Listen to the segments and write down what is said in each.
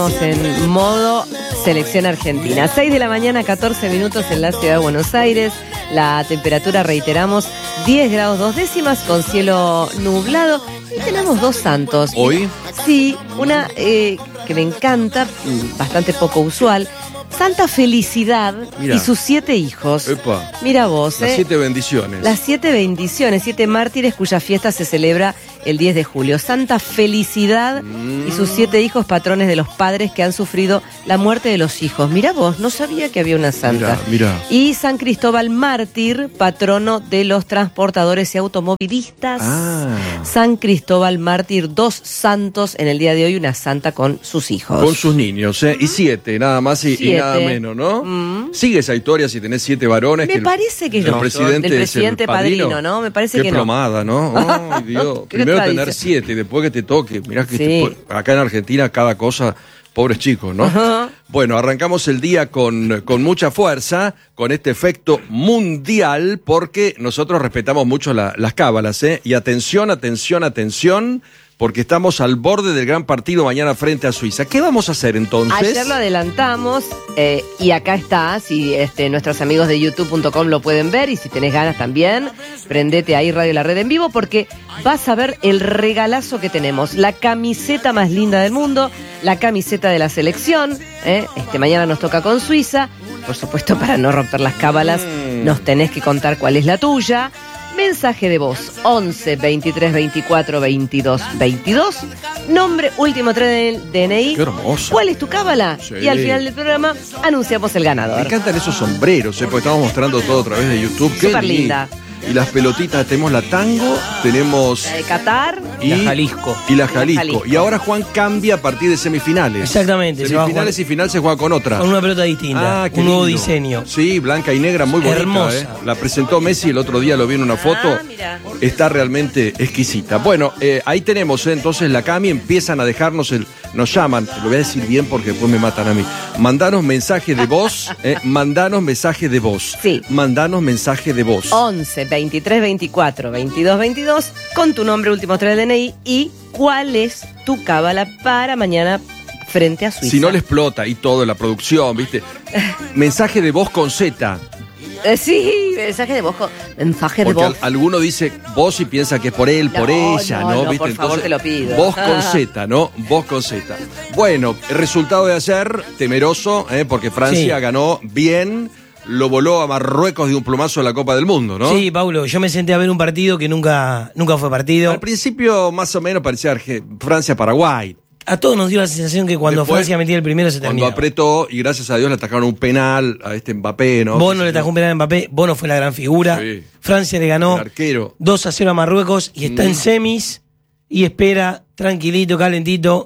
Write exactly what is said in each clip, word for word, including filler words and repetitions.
En modo selección argentina. seis de la mañana, catorce minutos en la ciudad de Buenos Aires. La temperatura, reiteramos, diez grados dos décimas con cielo nublado. Y tenemos dos santos. ¿Hoy? Sí, una eh, que me encanta, bastante poco usual. Santa Felicidad. Mirá. Y sus siete hijos. Epa. Mira vos, Las eh. siete bendiciones. Las siete bendiciones, siete mártires cuya fiesta se celebra el diez de julio. Santa Felicidad mm. y sus siete hijos, patrones de los padres que han sufrido la muerte de los hijos. Mira vos, no sabía que había una santa. Mirá, mirá. Y San Cristóbal Mártir, patrono de los transportadores y automovilistas. Ah. San Cristóbal Mártir, dos santos en el día de hoy, una santa con sus hijos. Con sus niños, ¿eh? Y siete, nada más y, y nada menos, ¿no? Mm. Sigue esa historia si tenés siete varones. Me que parece que el, no. el presidente, del presidente es el padrino, padrino, ¿no? Me parece Qué que no. Qué plomada, ¿no? Ay, Dios. Primero tener siete y después que te toque. Mirá que sí. te, acá en Argentina cada cosa, pobres chicos, ¿no? Uh-huh. Bueno, arrancamos el día con, con mucha fuerza, con este efecto mundial, porque nosotros respetamos mucho la, las cábalas, ¿eh? Y atención, atención, atención, porque estamos al borde del gran partido mañana frente a Suiza. ¿Qué vamos a hacer entonces? Ayer lo adelantamos eh, y acá está, si este, nuestros amigos de youtube punto com lo pueden ver y si tenés ganas también, prendete ahí Radio La Red en vivo porque vas a ver el regalazo que tenemos. La camiseta más linda del mundo, la camiseta de la selección, ¿eh? Este, mañana nos toca con Suiza. Por supuesto, para no romper las cábalas, mm. nos tenés que contar cuál es la tuya. Mensaje de voz, once, veintitrés, veinticuatro, veintidós, veintidós. Nombre, último tres del D N I. Qué hermoso. ¿Cuál es tu cábala? Sí. Y al final del programa anunciamos el ganador. Me encantan esos sombreros, ¿eh? Porque estamos mostrando todo a través de YouTube. Qué súper linda. Y las pelotitas, tenemos la tango, tenemos... La de Qatar. Y la Jalisco. Y la Jalisco. Jalisco. Y ahora Juan cambia a partir de semifinales. Exactamente. Semifinales y final se juega con otra. Con una pelota distinta. Ah, un nuevo lindo. diseño. Sí, blanca y negra, muy bonita. Hermosa. ¿eh? La presentó Messi el otro día, lo vi en una foto. Ah, mira. Está realmente exquisita. Bueno, eh, ahí tenemos ¿eh? entonces la Cami, empiezan a dejarnos el... Nos llaman, lo voy a decir bien porque después me matan a mí. Mandanos mensaje de voz, eh, mandanos mensaje de voz. Sí. Mandanos mensaje de voz. once, veintitrés, veinticuatro, veintidós, veintidós, con tu nombre, último tres del D N I y cuál es tu cábala para mañana frente a Suiza. Si no le explota y todo, la producción, ¿viste? Mensaje de voz con Z. Eh, sí, mensaje de voz. con- Mensaje de Porque voz. al- alguno dice voz y piensa que es por él, No, por ella, no, ¿no? no, ¿Viste? por favor, te lo pido. Voz con Z, ¿no? Voz con Z. Bueno, el resultado de ayer, temeroso, ¿eh? Porque Francia Sí. ganó bien, lo voló a Marruecos de un plumazo a la Copa del Mundo, ¿no? Sí, Paulo, yo me senté a ver un partido que nunca, nunca fue partido. Al principio, más o menos, parecía Arge- Francia-Paraguay. A todos nos dio la sensación que cuando Después, Francia metía el primero se Cuando terminaba. apretó, y gracias a Dios le atacaron un penal a este Mbappé, ¿no? Bono le tajó un penal a Mbappé, Bono fue la gran figura. Sí. Francia le ganó El arquero. dos a cero a Marruecos y está Mm. en semis y espera tranquilito, calentito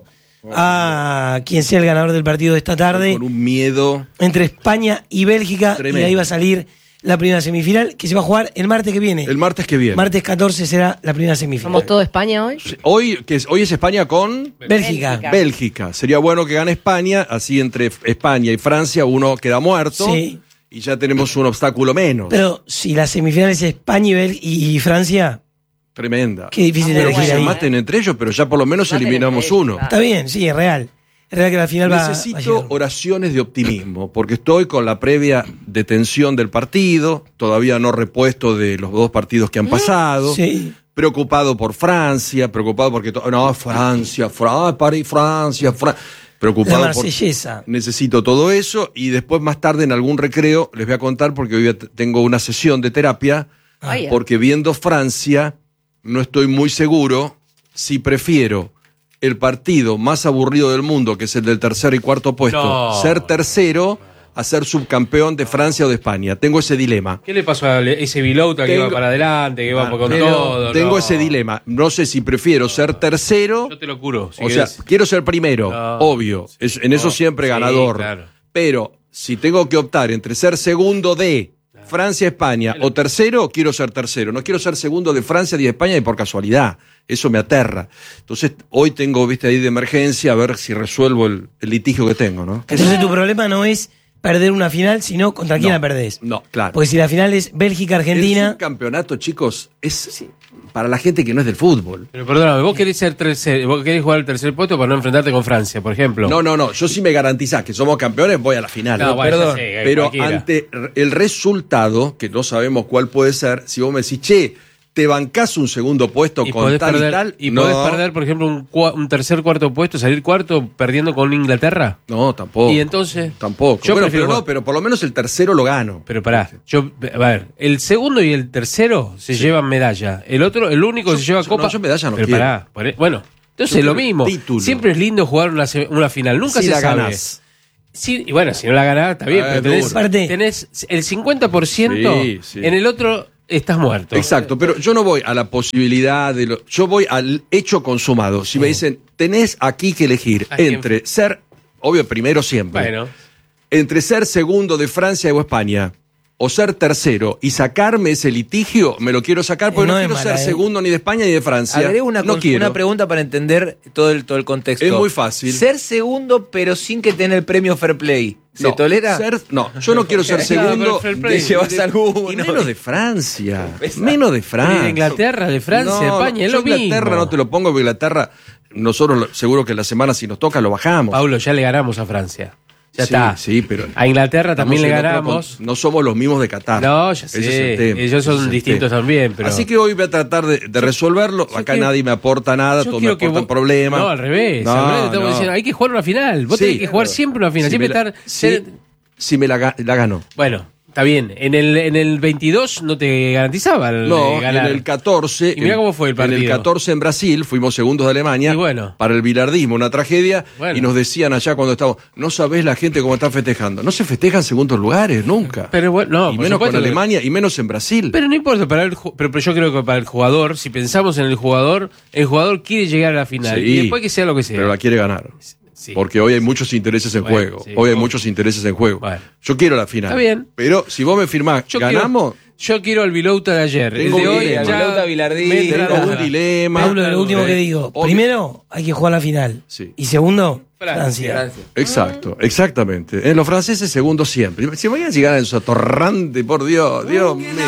a quien sea el ganador del partido de esta tarde Con un miedo. entre España y Bélgica. Tremendo. Y de ahí va a salir la primera semifinal que se va a jugar el martes que viene. El martes que viene. Martes catorce será la primera semifinal. ¿Somos todo España hoy? Hoy, que es, hoy es España con Bélgica. Bélgica. Bélgica. Sería bueno que gane España, así entre España y Francia uno queda muerto. Sí. Y ya tenemos un obstáculo menos. Pero si la semifinal es España y, Bel- y Francia, Tremenda. qué difícil Ah, de Pero elegir que se ahí. maten entre ellos, pero ya por lo menos Maten eliminamos entre ellos, uno. claro. Está bien, sí, es real. Es real que la final va, va a Necesito llegar. oraciones de optimismo, porque estoy con la previa detención del partido, todavía no repuesto de los dos partidos que han pasado. Sí. Preocupado por Francia, preocupado porque... to- No, Francia, Fra- París, Francia, Francia... La Preocupado por... marsellesa. Necesito todo eso y después más tarde en algún recreo les voy a contar porque hoy tengo una sesión de terapia Vaya. porque viendo Francia no estoy muy seguro si prefiero el partido más aburrido del mundo, que es el del tercer y cuarto puesto, No. ser tercero a ser subcampeón de Francia o de España. Tengo ese dilema. ¿Qué le pasó a ese Vilauta que Tengo- iba para adelante, que iba con Pero todo? tengo no. ese dilema. No sé si prefiero ser tercero. Yo te lo curo. si O sea, querés. quiero ser primero, No. obvio. Es- en eso No. siempre Sí, ganador. claro. Pero si tengo que optar entre ser segundo de Francia, España o tercero, quiero ser tercero. No quiero ser segundo de Francia y de España y por casualidad. Eso me aterra. Entonces, hoy tengo, viste, ahí de emergencia a ver si resuelvo el, el litigio que tengo, ¿no? Entonces tu problema no es perder una final, sino contra quién No, la perdés. No, claro. Porque si la final es Bélgica-Argentina, El campeonato, chicos, es para la gente que no es del fútbol. Pero perdóname, vos querés ser tercer, vos querés jugar el tercer puesto para no enfrentarte con Francia, por ejemplo. No, no, no. Yo sí me garantizás que somos campeones, voy a la final. No, No, bueno, perdón. ya sé, Pero cualquiera. ante el resultado, que no sabemos cuál puede ser, si vos me decís, che, te bancás un segundo puesto Y con podés tal perder, y tal. y no, podés perder, por ejemplo, un, cua- un tercer, cuarto puesto, salir cuarto perdiendo con Inglaterra. No, tampoco. Y entonces. Tampoco. Yo Bueno, prefiero pero no, jugar- pero por lo menos el tercero lo gano. Pero pará, yo, a ver, el segundo y el tercero se llevan medalla. El otro, el único Yo- se lleva yo- copa. no, yo medalla no pero quiero. pará, por- bueno, entonces Yo lo quiero mismo. título. Siempre es lindo jugar una, se- una final. Nunca Si se la sabe. ganás. Sí, y bueno, si no la ganás, está bien, Ah, pero es tenés, duro. Aparte- tenés el cincuenta por ciento, Sí, sí. en el otro estás muerto. Exacto, pero yo no voy a la posibilidad de lo, yo voy al hecho consumado. Si me dicen, tenés aquí que elegir ¿A quién? entre ser, obvio, primero siempre, Bueno, entre ser segundo de Francia o España o ser tercero y sacarme ese litigio, me lo quiero sacar porque Eh, no no, es quiero mala, ser eh. segundo ni de España ni de Francia. Agrego una, no cons- quiero. una pregunta para entender todo el, todo el contexto. Es muy fácil. Ser segundo, pero sin que tenga el premio Fair Play. ¿Se No, tolera? ser- no, yo no quiero ser Claro, segundo. pero el fair play. de- Llevas de- alguno. y menos de Francia. Pesa. Menos de y Francia. de Inglaterra, de Francia, No, de no, España, es yo lo mismo. Inglaterra no te lo pongo porque Inglaterra, nosotros lo- seguro que la semana si nos toca lo bajamos. Paulo, ya le ganamos a Francia. Ya Sí, está. sí, pero A Inglaterra también le estamos en otro ganamos. con- no somos los mismos de Qatar. No, ya Ese sé. es el tema, Ellos ese son es el distintos tema. también, pero. Así que hoy voy a tratar de, de resolverlo. yo Acá quiero- nadie me aporta nada, Yo todos me quiero que aportan vos- problemas. No, al revés. No, al revés te estamos no. diciendo, hay que jugar una final. Vos Sí, tenés que jugar claro. siempre una final. Si siempre me la- estar. si- ser- si me la, ga- la ganó. Bueno, está bien. En el, en el veintidós no te garantizaba el, No, eh, en ganar. el catorce. Y mirá cómo fue el En partido. el catorce en Brasil, fuimos segundos de Alemania. Y bueno. Para el bilardismo, una tragedia. Bueno. Y nos decían allá cuando estábamos, no sabés la gente cómo está festejando. No se festejan segundos lugares, nunca. Pero bueno, no, y por menos con supuesto que- Alemania, y menos en Brasil. Pero no importa, para el, ju- pero, pero yo creo que para el jugador, si pensamos en el jugador, el jugador quiere llegar a la final. Sí, y después que sea lo que sea. Pero la quiere ganar. Sí. Porque hoy hay muchos intereses en Bueno, juego. sí, hoy hay obvio. muchos intereses en juego. Bueno. Yo quiero la final. Está bien. Pero si vos me firmás, Yo ¿ganamos? Quiero, yo quiero al Vilouta de ayer. Tengo el de un hoy dilema. ya Vilouta, Vilardí, me entra Tengo la- un dilema. Pablo, lo último Eh, que digo. obvio. Primero, hay que jugar la final. Sí. Y segundo, Francia. Francia. Exacto, exacto. En los franceses, segundo siempre. Si mañana si ganan su atorrante, por Dios, Dios mío.